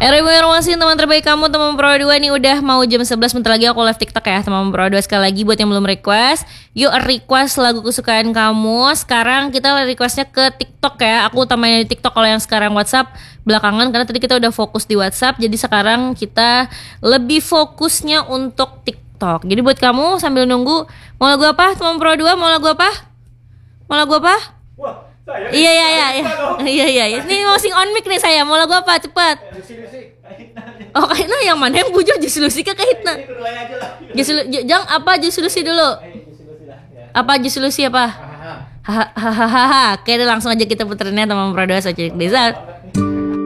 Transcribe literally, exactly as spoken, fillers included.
Informasi teman terbaik kamu, teman Pro dua nih udah mau jam sebelas bentar lagi aku live TikTok ya teman Pro dua. Sekali lagi buat yang belum request, yuk request lagu kesukaan kamu. Sekarang kita requestnya ke TikTok ya. Aku utamain di TikTok, kalau yang sekarang WhatsApp belakangan karena tadi kita udah fokus di WhatsApp. Jadi sekarang kita lebih fokusnya untuk TikTok. Jadi buat kamu sambil nunggu, mau lagu apa teman Pro dua? Mau lagu apa? Mau lagu apa? Wah, saya Iya iya iya iya. Iya iya iya. Ini mau sing on mic nih saya. Mau lagu apa? Cepat. Oh, Kahitna yang mana yang bujur Jus Lucy ke Kahitna? Jus Jang apa Jus Lucy dulu? Apa Jus Lucy apa? Hahaha. Oke, langsung aja kita puterinnya teman Pro dua Society Desa.